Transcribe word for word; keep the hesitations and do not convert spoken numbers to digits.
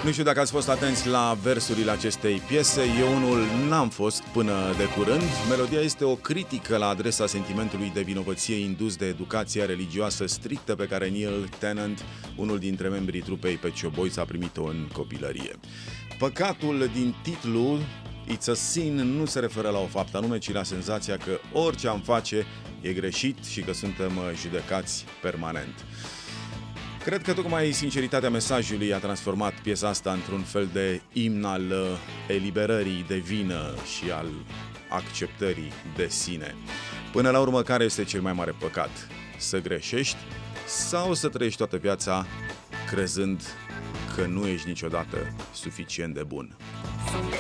Nu știu dacă ați fost atenți la versurile acestei piese. Eu unul n-am fost până de curând. Melodia este o critică la adresa sentimentului de vinovăție indus de educația religioasă strictă pe care Neil Tennant, unul dintre membrii trupei Pet Shop Boys, a primit-o în copilărie. Păcatul din titlu It's a Sin nu se referă la o faptă anume, ci la senzația că orice am face e greșit și că suntem judecați permanent. Cred că tocmai sinceritatea mesajului a transformat piesa asta într-un fel de imn al eliberării de vină și al acceptării de sine. Până la urmă, care este cel mai mare păcat? Să greșești sau să trăiești toată viața crezând că nu ești niciodată suficient de bun?